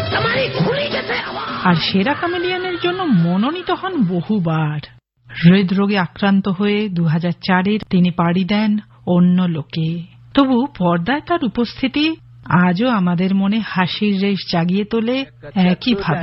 আর সেরা কমেডিয়ানের জন্য মনোনীত হন বহুবার। হৃদরোগে আক্রান্ত হয়ে 2004 তিনি পাড়ি দেন অন্য লোকে। তবু পর্দায় তার উপস্থিতি আজও আমাদের মনে হাসির রেশ জাগিয়ে তোলে একইভাবে।